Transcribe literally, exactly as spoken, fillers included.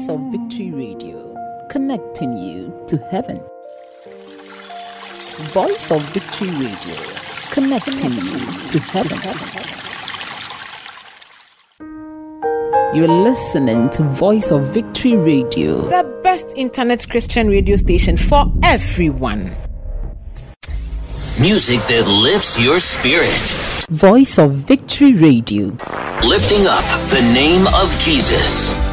Voice of Victory Radio, connecting you to heaven. Voice of Victory Radio, connecting you to heaven. You're listening to Voice of Victory Radio, the best internet Christian radio station for everyone. Music that lifts your spirit. Voice of Victory Radio, lifting up the name of Jesus.